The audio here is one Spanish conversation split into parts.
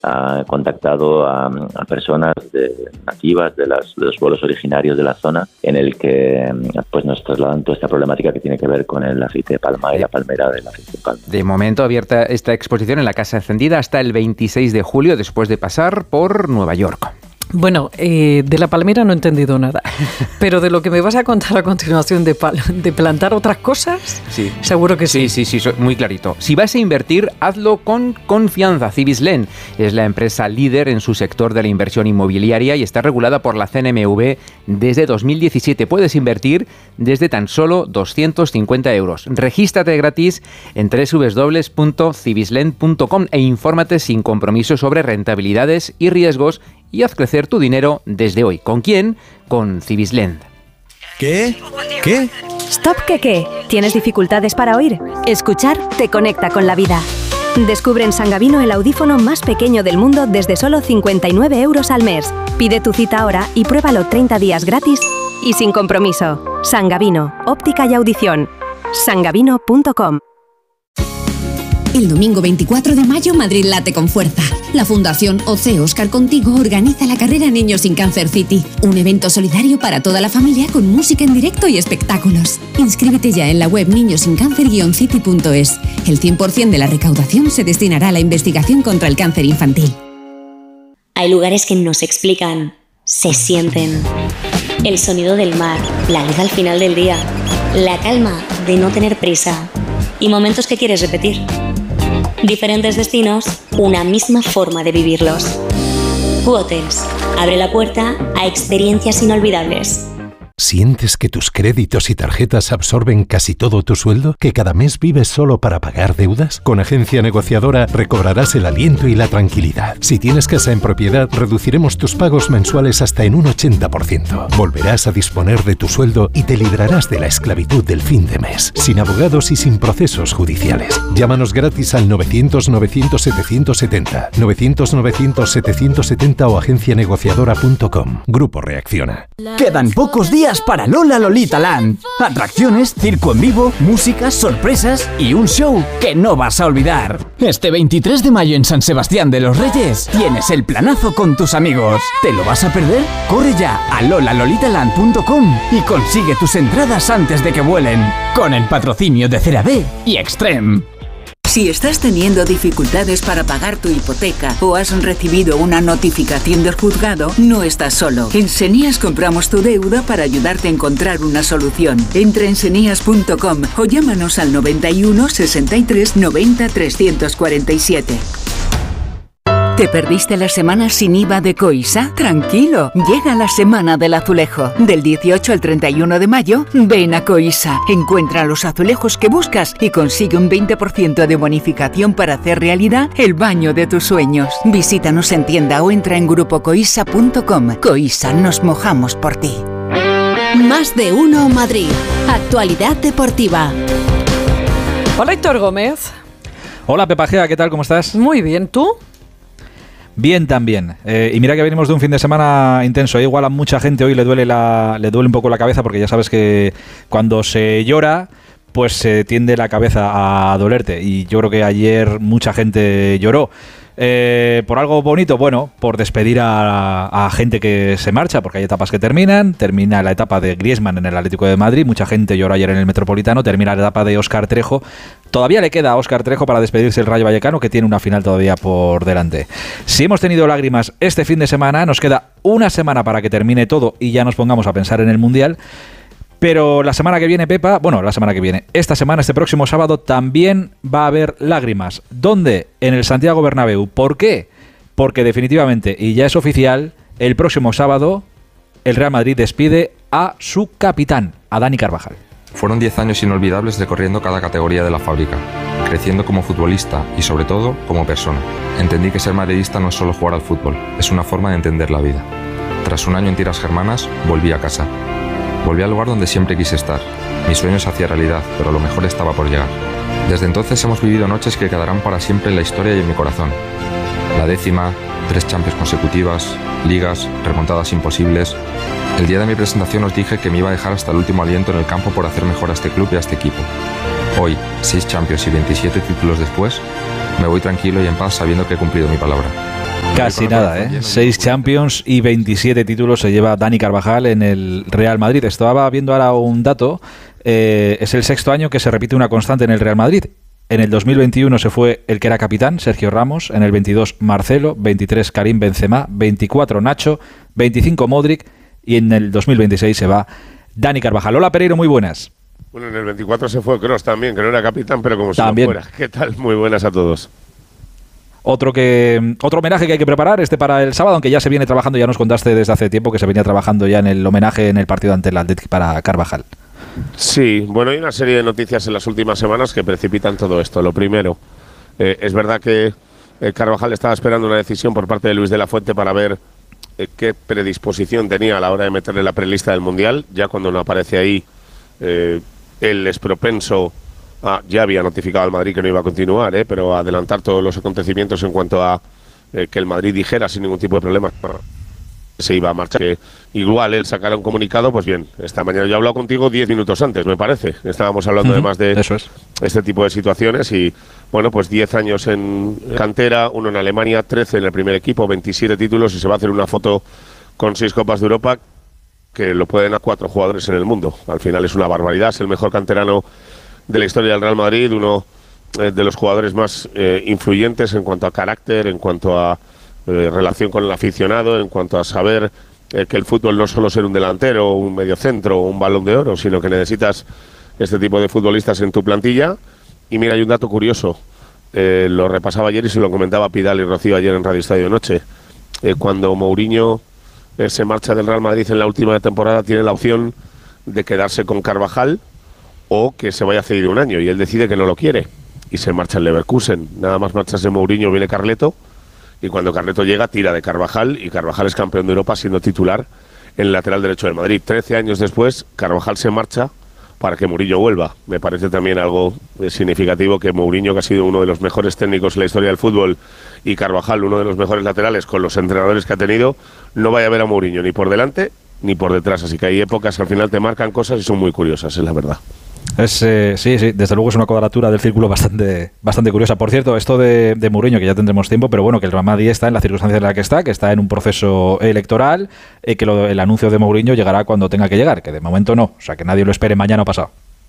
ha contactado a personas nativas de los pueblos originarios de la zona, en el que pues nos trasladan toda esta problemática que tiene que ver con el aceite de palma y la palmera del aceite de palma. De momento abierta esta exposición en la Casa Encendida hasta el 26 de julio, después de pasar por Nueva York. Bueno, de la palmera no he entendido nada, pero de lo que me vas a contar a continuación de plantar otras cosas, sí, seguro que sí. Sí, muy clarito. Si vas a invertir, hazlo con confianza. Cibislen es la empresa líder en su sector de la inversión inmobiliaria y está regulada por la CNMV desde 2017. Puedes invertir desde tan solo 250 euros. Regístrate gratis en www.cibislen.com e infórmate sin compromiso sobre rentabilidades y riesgos y haz crecer tu dinero desde hoy. ¿Con quién? Con Cibislen. ¿Qué? Stop, ¿qué? ¿Tienes dificultades para oír? Escuchar te conecta con la vida. Descubre en Sangavino el audífono más pequeño del mundo desde solo 59 euros al mes. Pide tu cita ahora y pruébalo 30 días gratis y sin compromiso. Sangavino, óptica y audición. sangavino.com. El domingo 24 de mayo, Madrid late con fuerza. La Fundación OC Óscar Contigo organiza la carrera Niños sin Cáncer City, un evento solidario para toda la familia con música en directo y espectáculos. Inscríbete ya en la web niñosincáncer-city.es. El 100% de la recaudación se destinará a la investigación contra el cáncer infantil. Hay lugares que no se explican, se sienten. El sonido del mar, la luz al final del día, la calma de no tener prisa y momentos que quieres repetir. Diferentes destinos, una misma forma de vivirlos. Q-Hotels abre la puerta a experiencias inolvidables. ¿Sientes que tus créditos y tarjetas absorben casi todo tu sueldo? ¿Que cada mes vives solo para pagar deudas? Con Agencia Negociadora recobrarás el aliento y la tranquilidad. Si tienes casa en propiedad, reduciremos tus pagos mensuales hasta en un 80%. Volverás a disponer de tu sueldo y te librarás de la esclavitud del fin de mes, sin abogados y sin procesos judiciales. Llámanos gratis al 900-900-770, 900-900-770 o agencianegociadora.com. Grupo Reacciona. Quedan pocos días para Lola Lolita Land. Atracciones, circo en vivo, música, sorpresas y un show que no vas a olvidar. Este 23 de mayo en San Sebastián de los Reyes tienes el planazo con tus amigos. ¿Te lo vas a perder? Corre ya a lolalolitaland.com y consigue tus entradas antes de que vuelen. Con el patrocinio de CeraVe y Extreme. Si estás teniendo dificultades para pagar tu hipoteca o has recibido una notificación del juzgado, no estás solo. En Senías compramos tu deuda para ayudarte a encontrar una solución. Entra en senías.com o llámanos al 91 63 90 347. ¿Te perdiste la semana sin IVA de Coisa? Tranquilo, llega la semana del azulejo. Del 18 al 31 de mayo, ven a Coisa. Encuentra los azulejos que buscas y consigue un 20% de bonificación para hacer realidad el baño de tus sueños. Visítanos en tienda o entra en grupocoisa.com. Coisa, nos mojamos por ti. Más de uno Madrid. Actualidad deportiva. Hola, Héctor Gómez. Hola, Pepa Gea, ¿qué tal? ¿Cómo estás? Muy bien, ¿tú? Bien también. Y mira que venimos de un fin de semana intenso. Igual a mucha gente hoy le duele un poco la cabeza porque ya sabes que cuando se llora pues se tiende la cabeza a dolerte. Y yo creo que ayer mucha gente lloró. ¿Por algo bonito? Bueno, por despedir a gente que se marcha, porque hay etapas que terminan. Termina la etapa de Griezmann en el Atlético de Madrid, mucha gente lloró ayer en el Metropolitano. Termina la etapa de Óscar Trejo. Todavía le queda a Óscar Trejo para despedirse el Rayo Vallecano, que tiene una final todavía por delante. Si hemos tenido lágrimas este fin de semana, nos queda una semana para que termine todo y ya nos pongamos a pensar en el Mundial. Pero la semana que viene, Pepa, esta semana, este próximo sábado, también va a haber lágrimas. ¿Dónde? En el Santiago Bernabéu. ¿Por qué? Porque definitivamente, y ya es oficial, el próximo sábado el Real Madrid despide a su capitán, a Dani Carvajal. Fueron 10 años inolvidables recorriendo cada categoría de la fábrica, creciendo como futbolista y sobre todo como persona. Entendí que ser madridista no es solo jugar al fútbol, es una forma de entender la vida. Tras un año en tierras germanas, volví a casa. Volví al lugar donde siempre quise estar. Mi sueño se hacía realidad, pero lo mejor estaba por llegar. Desde entonces hemos vivido noches que quedarán para siempre en la historia y en mi corazón. La 10ª, 3 Champions consecutivas, ligas, remontadas imposibles. El día de mi presentación os dije que me iba a dejar hasta el último aliento en el campo por hacer mejor a este club y a este equipo. Hoy, 6 Champions y 27 títulos después, Me voy tranquilo y en paz sabiendo que he cumplido mi palabra. Casi nada, ¿eh? 6 Champions y 27 títulos se lleva Dani Carvajal en el Real Madrid. Estaba viendo ahora un dato. Es el 6º año que se repite una constante en el Real Madrid. En el 2021 se fue el que era capitán, Sergio Ramos. En el 22, Marcelo. 23, Karim Benzema. 24, Nacho. 25, Modric. Y en el 2026 se va Dani Carvajal. Hola, Pereiro, muy buenas. Bueno, en el 24 se fue Kroos también, que no era capitán, pero como si no fuera. ¿Qué tal? Muy buenas a todos. Otro homenaje que hay que preparar, para el sábado, aunque ya se viene trabajando, ya nos contaste desde hace tiempo que se venía trabajando ya en el homenaje en el partido ante el Athletic para Carvajal. Sí, bueno, hay una serie de noticias en las últimas semanas que precipitan todo esto. Lo primero, es verdad que Carvajal estaba esperando una decisión por parte de Luis de la Fuente para ver qué predisposición tenía a la hora de meterle la prelista del Mundial. Ya cuando no aparece ahí, él es propenso. Ya había notificado al Madrid que no iba a continuar, pero adelantar todos los acontecimientos en cuanto a que el Madrid dijera sin ningún tipo de problema se iba a marchar. Que igual él sacara un comunicado, pues bien, esta mañana yo he hablado contigo 10 minutos antes, me parece. Estábamos hablando además de este tipo de situaciones y, bueno, pues 10 años en cantera, 1 en Alemania, 13 en el primer equipo, 27 títulos y se va a hacer una foto con 6 Copas de Europa que lo pueden a 4 jugadores en el mundo. Al final es una barbaridad, es el mejor canterano de la historia del Real Madrid, uno de los jugadores más influyentes en cuanto a carácter, en cuanto a relación con el aficionado, en cuanto a saber que el fútbol no es solo ser un delantero, un mediocentro o un balón de oro, sino que necesitas este tipo de futbolistas en tu plantilla. Y mira, hay un dato curioso, lo repasaba ayer y se lo comentaba Pidal y Rocío ayer en Radio Estadio Noche. Cuando Mourinho se marcha del Real Madrid en la última temporada, tiene la opción de quedarse con Carvajal o que se vaya a ceder un año, y él decide que no lo quiere y se marcha el Leverkusen. Nada más marcharse Mourinho, viene Carleto, y cuando Carleto llega tira de Carvajal, y Carvajal es campeón de Europa siendo titular en el lateral derecho del Madrid. 13 años después, Carvajal se marcha para que Mourinho vuelva. Me parece también algo significativo que Mourinho, que ha sido uno de los mejores técnicos en la historia del fútbol, y Carvajal, uno de los mejores laterales con los entrenadores que ha tenido, no vaya a ver a Mourinho ni por delante ni por detrás. Así que hay épocas que al final te marcan cosas y son muy curiosas, es la verdad. Sí, desde luego es una cuadratura del círculo bastante curiosa. Por cierto, esto de Mourinho, que ya tendremos tiempo, pero bueno, que el Real Madrid está en la circunstancia en la que está en un proceso electoral, que el anuncio de Mourinho llegará cuando tenga que llegar, que de momento no, o sea, que nadie lo espere mañana o pasado.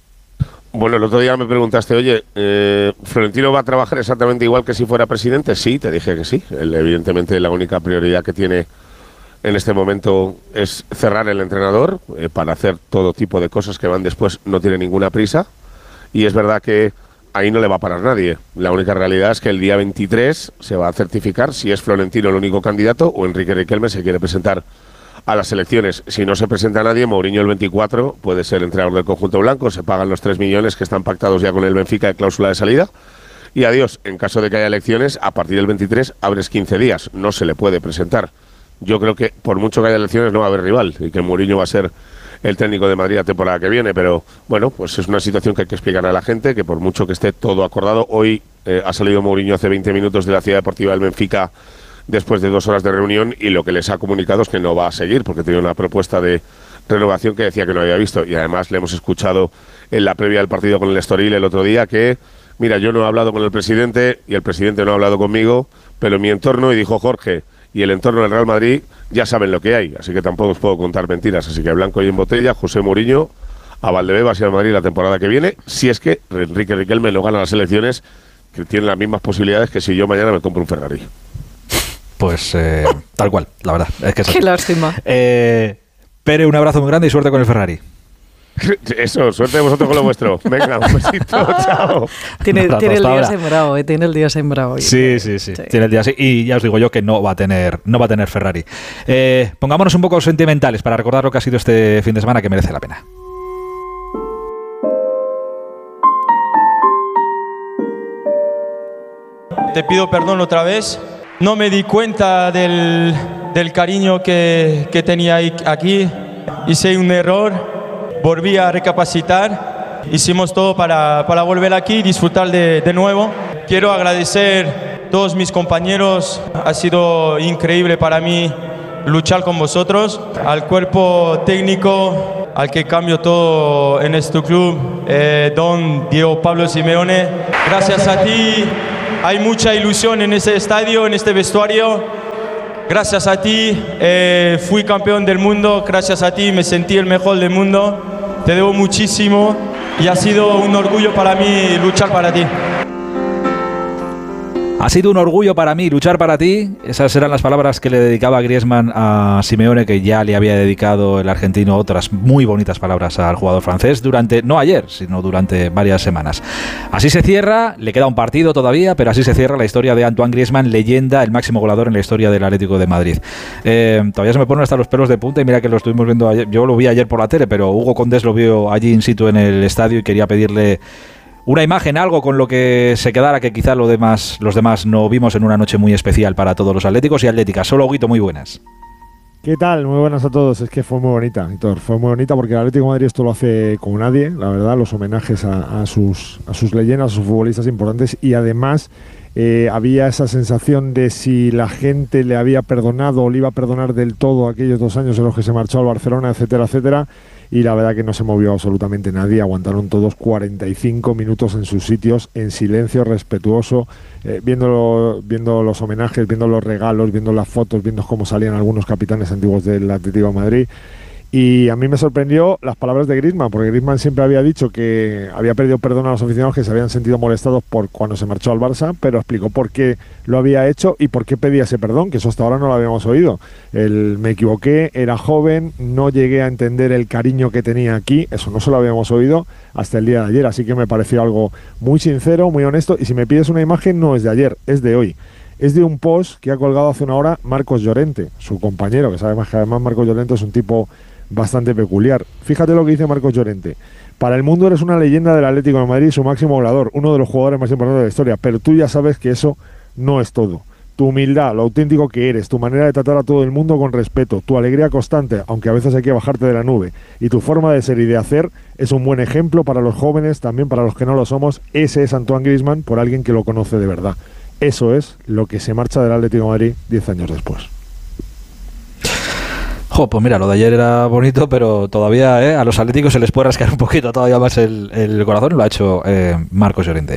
Bueno, el otro día me preguntaste, oye, ¿Florentino va a trabajar exactamente igual que si fuera presidente? Sí, te dije que sí. Él, evidentemente, la única prioridad que tiene en este momento es cerrar el entrenador para hacer todo tipo de cosas que van después, no tiene ninguna prisa, y es verdad que ahí no le va a parar nadie. La única realidad es que el día 23 se va a certificar si es Florentino el único candidato o Enrique Riquelme se quiere presentar a las elecciones. Si no se presenta nadie, Mourinho el 24 puede ser entrenador del conjunto blanco, se pagan los 3 millones que están pactados ya con el Benfica de cláusula de salida, y adiós. En caso de que haya elecciones, a partir del 23 abres 15 días, no se le puede presentar. Yo creo que por mucho que haya elecciones no va a haber rival y que Mourinho va a ser el técnico de Madrid la temporada que viene, pero bueno, pues es una situación que hay que explicar a la gente, que por mucho que esté todo acordado, hoy ha salido Mourinho hace 20 minutos de la ciudad deportiva del Benfica después de 2 horas de reunión, y lo que les ha comunicado es que no va a seguir porque tenía una propuesta de renovación que decía que no había visto, y además le hemos escuchado en la previa del partido con el Estoril el otro día que, mira, yo no he hablado con el presidente y el presidente no ha hablado conmigo, pero mi entorno, y dijo Jorge, y el entorno del Real Madrid ya saben lo que hay, así que tampoco os puedo contar mentiras. Así que blanco y en botella, José Mourinho a Valdebebas y al Madrid la temporada que viene, si es que Enrique Riquelme no gana las elecciones, que tiene las mismas posibilidades que si yo mañana me compro un Ferrari. Pues tal cual, la verdad. Es que qué lástima. Pere, un abrazo muy grande y suerte con el Ferrari. Eso, suerte de vosotros con lo vuestro. Venga, un besito, chao. Tiene el día sembrado, tiene el día sembrado. Sí. Tiene el día así. Y ya os digo yo que no va a tener Ferrari. Pongámonos un poco sentimentales para recordar lo que ha sido este fin de semana, que merece la pena. Te pido perdón otra vez. No me di cuenta del cariño que tenía aquí. Hice un error. Volví a recapacitar, hicimos todo para volver aquí y disfrutar de nuevo. Quiero agradecer a todos mis compañeros, ha sido increíble para mí luchar con vosotros, al cuerpo técnico, al que cambio todo en este club, don Diego Pablo Simeone. Gracias a ti, hay mucha ilusión en ese estadio, en este vestuario. Gracias a ti fui campeón del mundo, gracias a ti me sentí el mejor del mundo. Te debo muchísimo y ha sido un orgullo para mí luchar para ti. Ha sido un orgullo para mí luchar para ti. Esas eran las palabras que le dedicaba Griezmann a Simeone, que ya le había dedicado el argentino otras muy bonitas palabras al jugador francés durante, no ayer, sino durante varias semanas. Así se cierra, le queda un partido todavía, pero así se cierra la historia de Antoine Griezmann, leyenda, el máximo goleador en la historia del Atlético de Madrid. Todavía se me ponen hasta los pelos de punta y mira que lo estuvimos viendo ayer. Yo lo vi ayer por la tele, pero Hugo Condés lo vio allí in situ en el estadio y quería pedirle una imagen, algo con lo que se quedara, que quizá los demás no vimos en una noche muy especial para todos los atléticos y atléticas. Solo Huguito, muy buenas. ¿Qué tal? Muy buenas a todos. Es que fue muy bonita, Hitor. Fue muy bonita porque el Atlético de Madrid esto lo hace como nadie, la verdad, los homenajes a sus leyendas, a sus futbolistas importantes, y además había esa sensación de si la gente le había perdonado o le iba a perdonar del todo aquellos 2 años en los que se marchó al Barcelona, etcétera, etcétera. Y la verdad que no se movió absolutamente nadie, aguantaron todos 45 minutos en sus sitios, en silencio, respetuoso, viendo los homenajes, viendo los regalos, viendo las fotos, viendo cómo salían algunos capitanes antiguos del Atlético de Madrid. Y a mí me sorprendió las palabras de Griezmann, porque Griezmann siempre había dicho que había pedido perdón a los aficionados que se habían sentido molestados por cuando se marchó al Barça, pero explicó por qué lo había hecho y por qué pedía ese perdón, que eso hasta ahora no lo habíamos oído. Me equivoqué, era joven, no llegué a entender el cariño que tenía aquí, eso no se lo habíamos oído hasta el día de ayer, así que me pareció algo muy sincero, muy honesto, y si me pides una imagen no es de ayer, es de hoy. Es de un post que ha colgado hace una hora Marcos Llorente, su compañero, que sabe más que además Marcos Llorente es un tipo bastante peculiar. Fíjate lo que dice Marcos Llorente. Para el mundo eres una leyenda del Atlético de Madrid, su máximo goleador, uno de los jugadores más importantes de la historia, pero tú ya sabes que eso no es todo. Tu humildad, lo auténtico que eres, tu manera de tratar a todo el mundo con respeto, tu alegría constante, aunque a veces hay que bajarte de la nube, y tu forma de ser y de hacer es un buen ejemplo para los jóvenes, también para los que no lo somos. Ese es Antoine Griezmann, por alguien que lo conoce de verdad. Eso es lo que se marcha del Atlético de Madrid 10 años después. Pues mira, lo de ayer era bonito, pero todavía a los atléticos se les puede rascar un poquito todavía más el corazón, y lo ha hecho Marcos Llorente.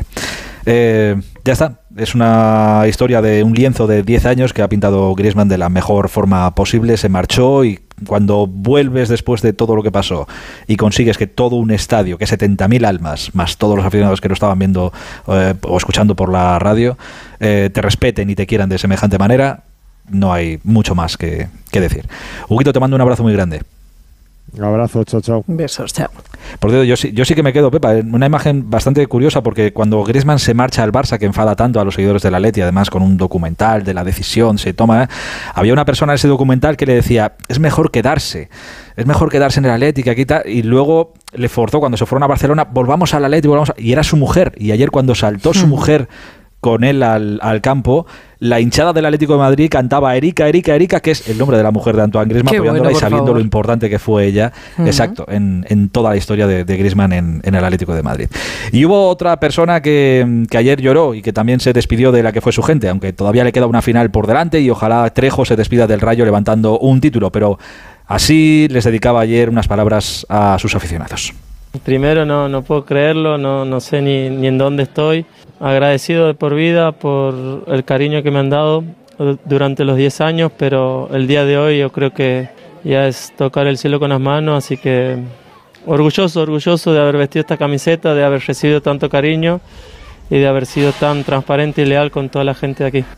Ya está, es una historia de un lienzo de 10 años que ha pintado Griezmann de la mejor forma posible, se marchó, y cuando vuelves después de todo lo que pasó y consigues que todo un estadio, que 70.000 almas, más todos los aficionados que lo estaban viendo o escuchando por la radio, te respeten y te quieran de semejante manera, no hay mucho más que decir. Huguito, te mando un abrazo muy grande. Un abrazo, chao, chao. Besos, chao. Por cierto, yo sí que me quedo, Pepa, en una imagen bastante curiosa, porque cuando Griezmann se marcha al Barça, que enfada tanto a los seguidores del Atleti, además con un documental de la decisión se toma, había una persona en ese documental que le decía, es mejor quedarse en el Atleti, que aquí y luego le forzó, cuando se fueron a Barcelona, volvamos al Atleti, y era su mujer, y ayer cuando saltó su mujer con él al campo, la hinchada del Atlético de Madrid cantaba Erika, Erika, Erika, que es el nombre de la mujer de Antoine Griezmann, apoyándola y sabiendo lo importante que fue ella, exacto, en toda la historia de Griezmann en el Atlético de Madrid. Y hubo otra persona que ayer lloró y que también se despidió de la que fue su gente, aunque todavía le queda una final por delante y ojalá Trejo se despida del Rayo levantando un título, pero así les dedicaba ayer unas palabras a sus aficionados. Primero no puedo creerlo, no sé ni en dónde estoy. Agradecido de por vida por el cariño que me han dado durante los 10 años, pero el día de hoy yo creo que ya es tocar el cielo con las manos, así que orgulloso de haber vestido esta camiseta, de haber recibido tanto cariño y de haber sido tan transparente y leal con toda la gente de aquí.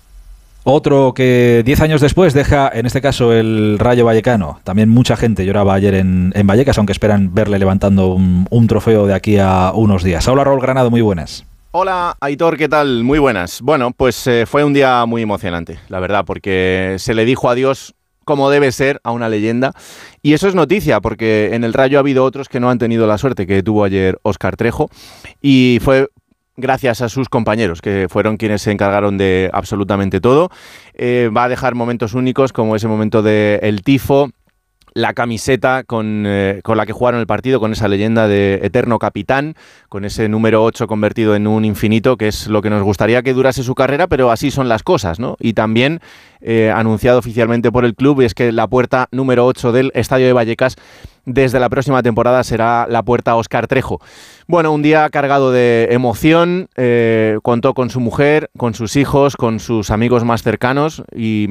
Otro que 10 años después deja, en este caso, el Rayo Vallecano. También mucha gente lloraba ayer en Vallecas, aunque esperan verle levantando un trofeo de aquí a unos días. Hola, Raúl Granado, muy buenas. Hola, Aitor, ¿qué tal? Muy buenas. Bueno, pues fue un día muy emocionante, la verdad, porque se le dijo adiós como debe ser a una leyenda. Y eso es noticia, porque en el Rayo ha habido otros que no han tenido la suerte que tuvo ayer Óscar Trejo, y fue gracias a sus compañeros, que fueron quienes se encargaron de absolutamente todo. Va a dejar momentos únicos, como ese momento del tifo, la camiseta con la que jugaron el partido, con esa leyenda de eterno capitán, con ese número 8 convertido en un infinito, que es lo que nos gustaría que durase su carrera, pero así son las cosas, ¿no? Y también anunciado oficialmente por el club, es que la puerta número 8 del Estadio de Vallecas desde la próxima temporada será la puerta Óscar Trejo. Bueno, un día cargado de emoción, contó con su mujer, con sus hijos, con sus amigos más cercanos y